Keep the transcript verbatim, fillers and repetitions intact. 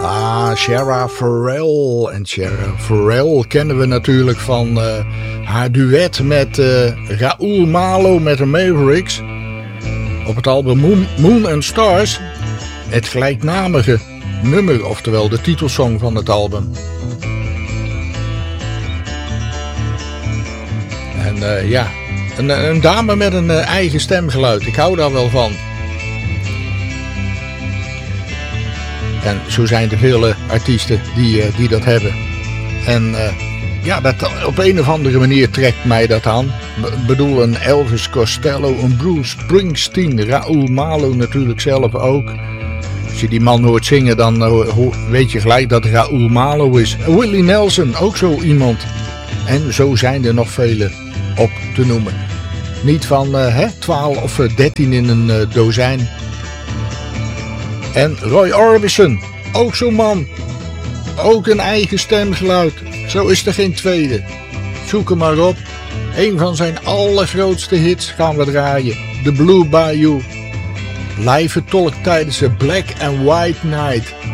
Ah, Shara Farrell. En Shara Farrell kennen we natuurlijk van uh, haar duet met uh, Raoul Malo met de Mavericks. Op het album Moon, Moon and Stars. Het gelijknamige nummer, oftewel de titelsong van het album. En uh, ja, een, een dame met een uh, eigen stemgeluid. Ik hou daar wel van. En zo zijn er vele artiesten die, uh, die dat hebben. En uh, ja, dat, op een of andere manier trekt mij dat aan. Ik bedoel, een Elvis Costello, een Bruce Springsteen, Raoul Malo natuurlijk zelf ook. Als je die man hoort zingen, dan uh, weet je gelijk dat Raoul Malo is. Willie Nelson, ook zo iemand. En zo zijn er nog vele op te noemen. Niet van uh, hè, twaalf of dertien in een uh, dozijn. En Roy Orbison, ook zo'n man. Ook een eigen stemgeluid. Zo is er geen tweede. Zoek hem maar op. Een van zijn allergrootste hits gaan we draaien. The Blue Bayou. Live vertolkt tijdens de Black and White Night.